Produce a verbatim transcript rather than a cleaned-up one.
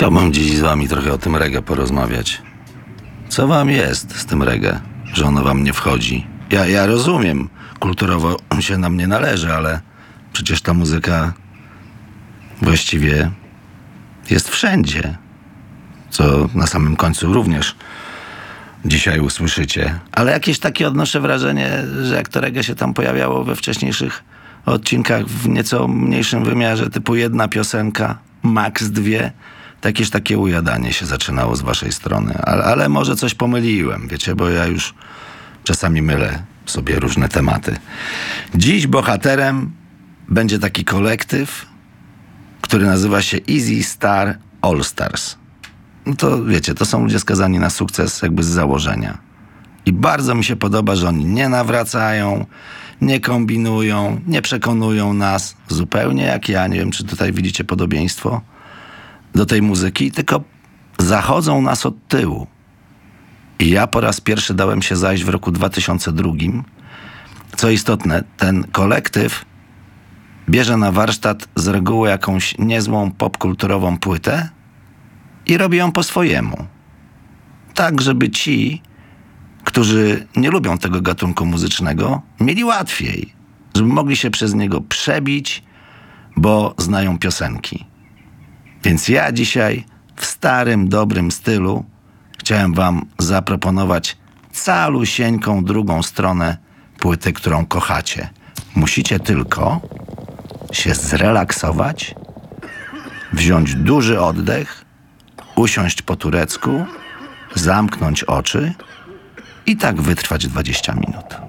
Chciałbym dziś z wami trochę o tym reggae porozmawiać. Co wam jest z tym reggae, że ono wam nie wchodzi? Ja, ja rozumiem, kulturowo się nam nie należy, ale przecież ta muzyka właściwie jest wszędzie. Co na samym końcu również dzisiaj usłyszycie. Ale jakieś takie odnoszę wrażenie, że jak to reggae się tam pojawiało we wcześniejszych odcinkach w nieco mniejszym wymiarze, typu jedna piosenka, maks dwie, to jakieś takie ujadanie się zaczynało z waszej strony. Ale, ale może coś pomyliłem, wiecie, bo ja już czasami mylę sobie różne tematy. Dziś bohaterem będzie taki kolektyw, który nazywa się Easy Star All Stars. No to wiecie, to są ludzie skazani na sukces jakby z założenia. I bardzo mi się podoba, że oni nie nawracają, nie kombinują, nie przekonują nas zupełnie jak ja, nie wiem, czy tutaj widzicie podobieństwo do tej muzyki, tylko zachodzą nas od tyłu. I ja po raz pierwszy dałem się zajść w roku dwa tysiące drugim. Co istotne, ten kolektyw bierze na warsztat z reguły jakąś niezłą popkulturową płytę i robi ją po swojemu. Tak, żeby ci, którzy nie lubią tego gatunku muzycznego, mieli łatwiej. Żeby mogli się przez niego przebić, bo znają piosenki. Więc ja dzisiaj w starym, dobrym stylu chciałem wam zaproponować calusieńką drugą stronę płyty, którą kochacie. Musicie tylko się zrelaksować, wziąć duży oddech, usiąść po turecku, zamknąć oczy i tak wytrwać dwadzieścia minut.